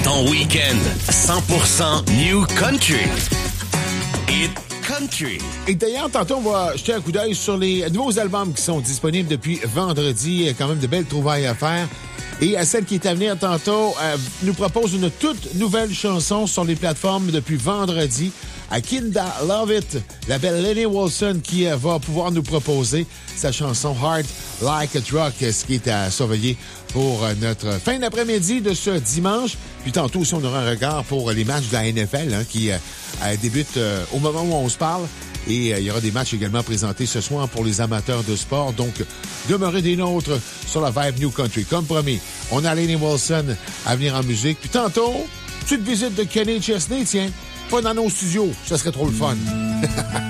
Ton week-end 100% New Country. Hit Country. Et d'ailleurs, tantôt, on va jeter un coup d'œil sur les nouveaux albums qui sont disponibles depuis vendredi. Quand même de belles trouvailles à faire. Et celle qui est à venir tantôt nous propose une toute nouvelle chanson sur les plateformes depuis vendredi. Akinda Love It, la belle Lenny Wilson qui va pouvoir nous proposer sa chanson Heart Like a Truck, ce qui est à surveiller pour notre fin d'après-midi de ce dimanche. Puis tantôt aussi, on aura un regard pour les matchs de la NFL qui débutent au moment où on se parle. Et il y aura des matchs également présentés ce soir pour les amateurs de sport. Donc, demeurez des nôtres sur la Vibe New Country. Comme promis, on a Lenny Wilson à venir en musique. Puis tantôt, petite visite de Kenny Chesney, tiens. Pas dans nos studios, ça serait trop le fun.